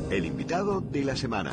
El invitado de la semana.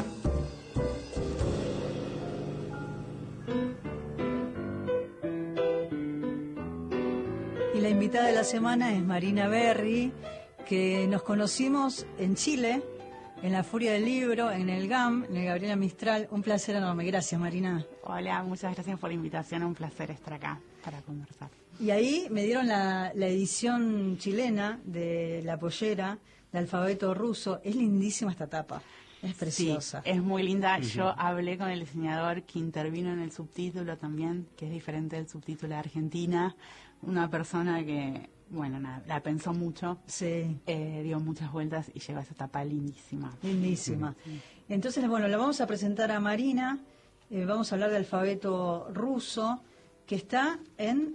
Y la invitada de la semana es Marina Berry, que nos conocimos en Chile, en la Furia del Libro, en el GAM, en el Gabriela Mistral. Un placer enorme. Gracias, Marina. Hola, muchas gracias por la invitación. Un placer estar acá para conversar. Y ahí me dieron la edición chilena de La Pollera, de alfabeto ruso. Es lindísima esta tapa. Es preciosa. Sí, es muy linda. Yo hablé con el diseñador que intervino en el subtítulo también, que es diferente del subtítulo de Argentina. Una persona que, bueno, nada, la pensó mucho, Sí. Dio muchas vueltas y lleva esa tapa lindísima. Lindísima. Entonces, bueno, la vamos a presentar a Marina. Vamos a hablar de alfabeto ruso, que está en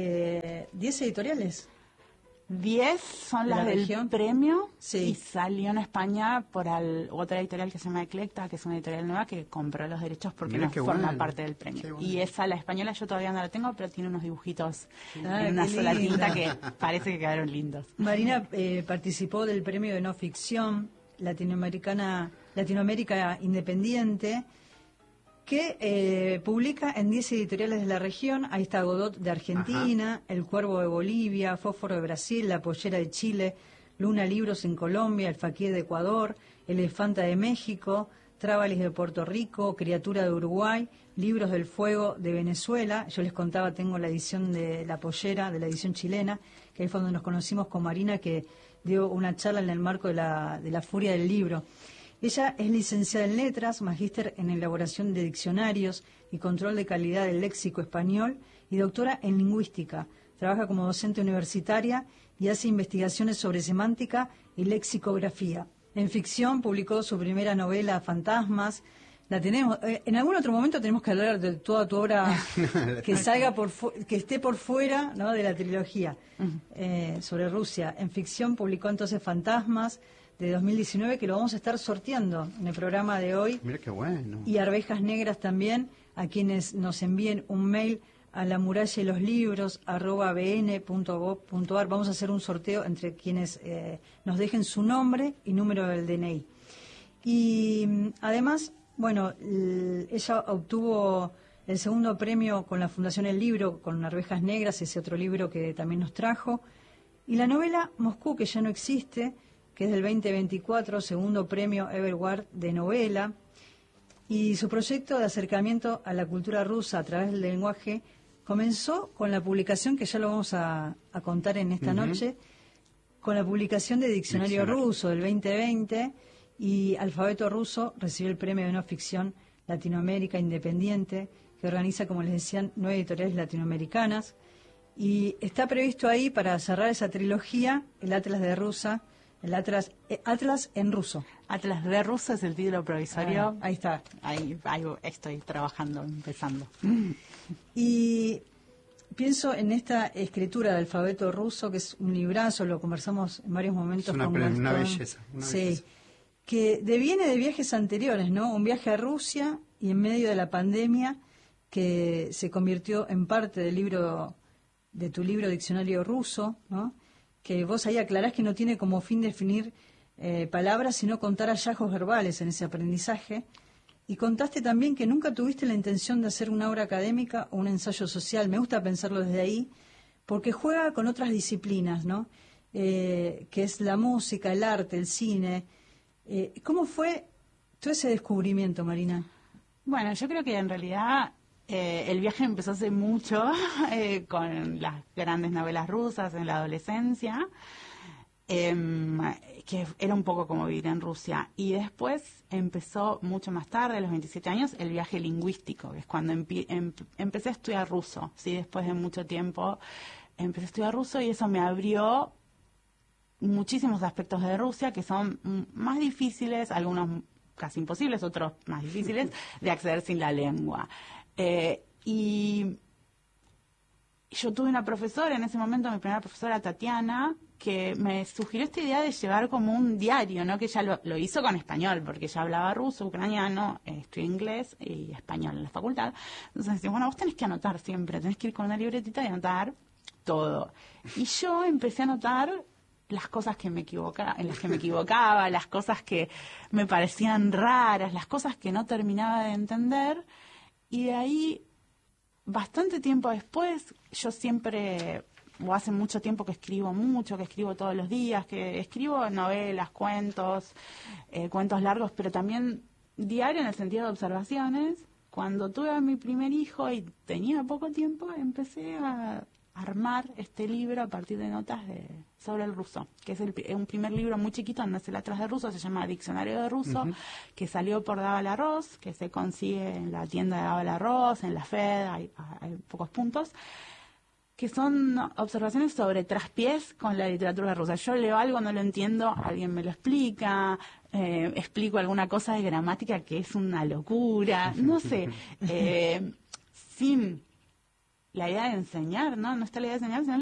10 editoriales. 10 son ¿De la las del región? premio, Sí. y salió en España por otra editorial que se llama Eclecta, que es una editorial nueva que compró los derechos porque Mira no qué forma bueno, parte del premio. qué bueno. Y esa, la española, yo todavía no la tengo, pero tiene unos dibujitos Ah, en una qué sola linda. tinta que parece que quedaron lindos. Marina participó del premio de no ficción Latinoamérica Independiente, que publica en 10 editoriales de la región. Ahí está Godot de Argentina, El Cuervo de Bolivia, Fósforo de Brasil, La Pollera de Chile, Luna Libros en Colombia, El Faquir de Ecuador, Elefanta de México, Trábalis de Puerto Rico, Criatura de Uruguay, Libros del Fuego de Venezuela. Yo les contaba, tengo la edición de La Pollera, de la edición chilena, que ahí fue donde nos conocimos con Marina, que dio una charla en el marco de la Furia del Libro. Ella es licenciada en Letras, magíster en elaboración de diccionarios y control de calidad del léxico español y doctora en lingüística. Trabaja como docente universitaria y hace investigaciones sobre semántica y lexicografía. En ficción publicó su primera novela, Fantasmas. La tenemos. En algún otro momento tenemos que hablar de toda tu obra que salga que esté por fuera, ¿no?, de la trilogía sobre Rusia. En ficción publicó entonces Fantasmas, de 2019, que lo vamos a estar sorteando en el programa de hoy. Mira qué bueno. Y Arvejas Negras también, a quienes nos envíen un mail a la muralla y los libros @bn.gov.ar. Vamos a hacer un sorteo entre quienes nos dejen su nombre y número del DNI. Y además, bueno, ella obtuvo el segundo premio con la Fundación El Libro, con Arvejas Negras, ese otro libro que también nos trajo. Y la novela Moscú, que ya no existe, que es del 2024, segundo premio Everward de novela, y su proyecto de acercamiento a la cultura rusa a través del lenguaje comenzó con la publicación, que ya lo vamos a contar en esta noche, con la publicación de Diccionario Ruso del 2020, y Alfabeto Ruso recibió el premio de no ficción Latinoamérica Independiente, que organiza, como les decían, 9 editoriales latinoamericanas, y está previsto ahí, para cerrar esa trilogía, el Atlas de Rusa, el Atlas en ruso. Atlas de Ruso es el título provisorio. Ahí está. Ahí estoy trabajando, empezando. Y pienso en esta escritura de alfabeto ruso, que es un librazo, lo conversamos en varios momentos. Es una belleza. Sí, que deviene de viajes anteriores, ¿no? Un viaje a Rusia y en medio de la pandemia, que se convirtió en parte de tu libro Diccionario Ruso, ¿no?, que vos ahí aclarás que no tiene como fin definir palabras, sino contar hallazgos verbales en ese aprendizaje. Y contaste también que nunca tuviste la intención de hacer una obra académica o un ensayo social. Me gusta pensarlo desde ahí, porque juega con otras disciplinas, ¿no? Que es la música, el arte, el cine. ¿Cómo fue todo ese descubrimiento, Marina? Bueno, yo creo que en realidad el viaje empezó hace mucho con las grandes novelas rusas en la adolescencia, que era un poco como vivir en Rusia. Y después empezó mucho más tarde, a los 27 años, el viaje lingüístico, que es cuando empecé a estudiar ruso. ¿Sí? Después de mucho tiempo empecé a estudiar ruso y eso me abrió muchísimos aspectos de Rusia que son más difíciles, algunos casi imposibles, otros más difíciles, de acceder sin la lengua. Y yo tuve una profesora en ese momento, mi primera profesora, Tatiana, que me sugirió esta idea de llevar como un diario, ¿no? Que ella lo hizo con español, porque ella hablaba ruso, ucraniano, estudié inglés y español en la facultad. Entonces decía, bueno, vos tenés que anotar siempre, tenés que ir con una libretita y anotar todo. Y yo empecé a anotar las cosas que en las que me equivocaba, las cosas que me parecían raras, las cosas que no terminaba de entender. Y de ahí, bastante tiempo después, yo siempre, o hace mucho tiempo que escribo mucho, que escribo todos los días, que escribo novelas, cuentos, cuentos largos, pero también diario en el sentido de observaciones. Cuando tuve a mi primer hijo y tenía poco tiempo, empecé a armar este libro a partir de notas sobre el ruso, que es un primer libro muy chiquito donde hace letras de ruso, se llama Diccionario de Ruso, que salió por Dava Larroz, que se consigue en la tienda de Dava Larroz, en la FED, hay pocos puntos, que son observaciones sobre traspiés con la literatura rusa. Yo leo algo, no lo entiendo, alguien me lo explica, explico alguna cosa de gramática que es una locura, no sé, sin la idea de enseñar, ¿no? No está la idea de enseñar, sino